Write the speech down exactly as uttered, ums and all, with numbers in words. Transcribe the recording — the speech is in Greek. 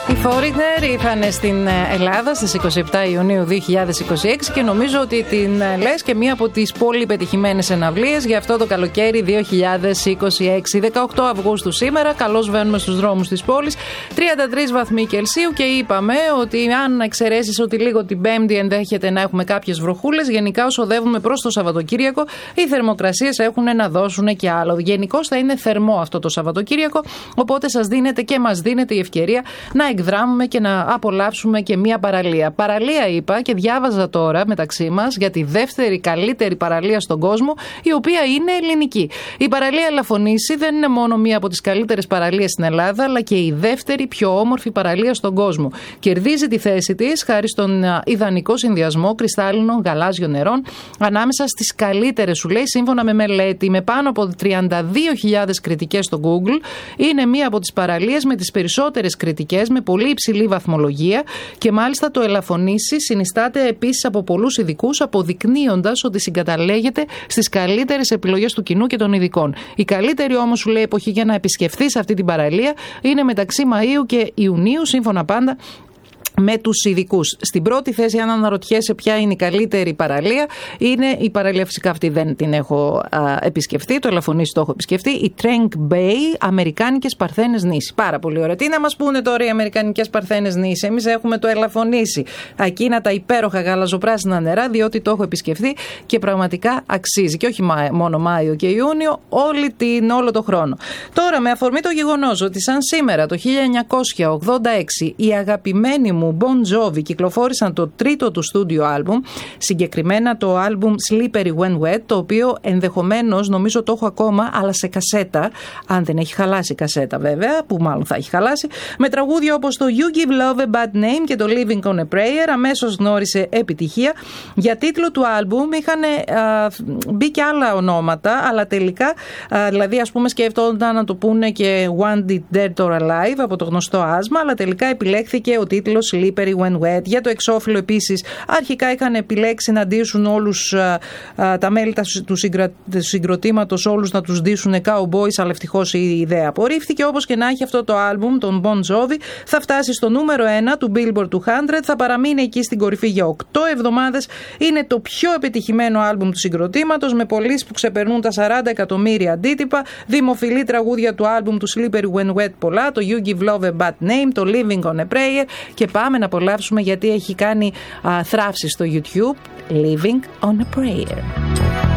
Οι Foreigner ήρθαν στην Ελλάδα στις είκοσι επτά Ιουνίου δύο χιλιάδες είκοσι έξι και νομίζω ότι την λες και μία από τις πολύ πετυχημένες συναυλίες για αυτό το καλοκαίρι δύο χιλιάδες είκοσι έξι. δεκαοκτώ Αυγούστου σήμερα, καλώς βαίνουμε στους δρόμους της πόλης, τριάντα τρεις βαθμοί Κελσίου και είπαμε ότι αν εξαιρέσεις ότι λίγο την Πέμπτη ενδέχεται να έχουμε κάποιες βροχούλες, γενικά όσο οδεύουμε προς το Σαββατοκύριακο, οι θερμοκρασίες έχουν να δώσουν και άλλο. Γενικώς θα είναι θερμό αυτό το Σαββατοκύριακο, οπότε σας δίνεται και μας δίνεται η ευκαιρία να εκδράμουμε και να απολαύσουμε και μία παραλία. Παραλία είπα και διάβαζα τώρα μεταξύ μας για τη δεύτερη καλύτερη παραλία στον κόσμο, η οποία είναι ελληνική. Η παραλία Ελαφωνήσι δεν είναι μόνο μία από τις καλύτερες παραλίες στην Ελλάδα, αλλά και η δεύτερη πιο όμορφη παραλία στον κόσμο. Κερδίζει τη θέση της χάρη στον ιδανικό συνδυασμό κρυστάλλινων γαλάζιων νερών ανάμεσα στις καλύτερες, σου λέει, σύμφωνα με μελέτη με πάνω από τριάντα δύο χιλιάδες κριτικές στο Google. Είναι μία από τις παραλίες με τις περισσότερες κριτικές, με πολύ υψηλή βαθμολογία και μάλιστα το Ελαφωνήσι συνιστάται επίσης από πολλούς ειδικούς, αποδεικνύοντας ότι συγκαταλέγεται στις καλύτερες επιλογές του κοινού και των ειδικών. Η καλύτερη όμως, σου λέει, εποχή για να επισκεφθείς αυτή την παραλία είναι μεταξύ Μαΐου και Ιουνίου, σύμφωνα πάντα με τους ειδικούς. Στην πρώτη θέση, αν αναρωτιέσαι ποια είναι η καλύτερη παραλία, είναι η παραλία, φυσικά αυτή δεν την έχω α, επισκεφτεί, το Ελαφωνήσι το έχω επισκεφτεί, η Trank Bay, Αμερικάνικες Παρθένες νήσι. Πάρα πολύ ωραία. Τι να μας πούνε τώρα οι Αμερικανικές Παρθένες νήσι? Εμείς έχουμε το Ελαφωνήσι, εκείνα τα υπέροχα γαλαζοπράσινα νερά, διότι το έχω επισκεφτεί και πραγματικά αξίζει. Και όχι μόνο Μάιο και Ιούνιο, όλη την, όλο το χρόνο. Τώρα, με αφορμή το γεγονός ότι σαν σήμερα το χίλια εννιακόσια ογδόντα έξι η αγαπημένη μου Bon Jovi κυκλοφόρησαν το τρίτο του στούντιο άλμπουμ, συγκεκριμένα το άλμπουμ Slippery When Wet, το οποίο ενδεχομένως, νομίζω το έχω ακόμα, αλλά σε κασέτα, αν δεν έχει χαλάσει η κασέτα βέβαια, που μάλλον θα έχει χαλάσει, με τραγούδια όπως το You Give Love a Bad Name και το Living on a Prayer, αμέσως γνώρισε επιτυχία. Για τίτλο του άλμπουμ είχαν α, μπει και άλλα ονόματα, αλλά τελικά, α, δηλαδή ας πούμε σκέφτονταν να το πούνε και One Did Dead or Alive από το γνωστό άσμα, αλλά τελικά επιλέχθηκε ο τίτλος Slippery When Wet. Για το εξώφυλλο επίσης αρχικά είχαν επιλέξει να ντύσουν όλους α, α, τα μέλη του, συγκρα, του συγκροτήματος, όλους να τους ντύσουν cowboys, αλλά ευτυχώς η ιδέα απορρίφθηκε. Όπως και να έχει, αυτό το άλμπουμ, τον Bon Jovi, θα φτάσει στο νούμερο ένα του Billboard εκατό, θα παραμείνει εκεί στην κορυφή για οκτώ εβδομάδες. Είναι το πιο επιτυχημένο άλμπουμ του συγκροτήματος, με πωλήσεις που ξεπερνούν τα σαράντα εκατομμύρια αντίτυπα. Δημοφιλή τραγούδια του άλμπουμ του Slippery When Wet πολλά, το You Give Love a Bad Name, το Living on a Prayer, και πάμε να απολαύσουμε γιατί έχει κάνει α, θράψη στο YouTube, Living on a Prayer.